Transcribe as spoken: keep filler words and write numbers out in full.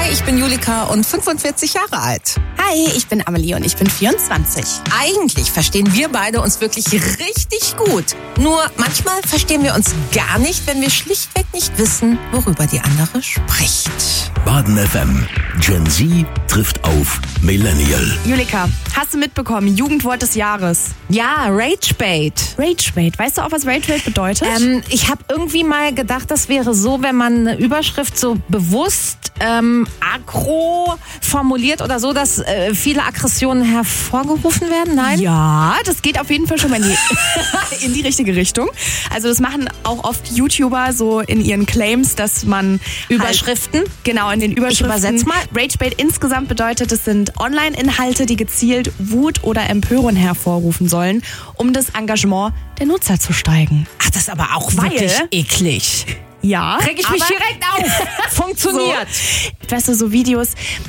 Hi, ich bin Julika und fünfundvierzig Jahre alt. Hi, ich bin Amelie und ich bin vierundzwanzig. Eigentlich verstehen wir beide uns wirklich richtig gut. Nur manchmal verstehen wir uns gar nicht, wenn wir schlichtweg nicht wissen, worüber die andere spricht. Baden F M. Gen Z trifft auf Millennial. Julika, hast du mitbekommen, Jugendwort des Jahres? Ja, Ragebait. Ragebait. Weißt du auch, was Ragebait bedeutet? Ähm, ich habe irgendwie mal gedacht, das wäre so, wenn man eine Überschrift so bewusst ähm, aggro formuliert oder so, dass äh, viele Aggressionen hervorgerufen werden. Nein? Ja, das geht auf jeden Fall schon mal in die, in die richtige Richtung. Also das machen auch oft YouTuber so in ihren Claims, dass man Überschriften? Halt, genau, in den Überschriften. Ich übersetze mal. Ragebait insgesamt bedeutet, es sind Online-Inhalte, die gezielt Wut oder Empörung hervorrufen sollen, um das Engagement der Nutzer zu steigen. Ach, das ist aber auch Weil- wirklich eklig. Ja, Reg ich mich aber- direkt auf. Funktioniert. So, weißt du, so Videos,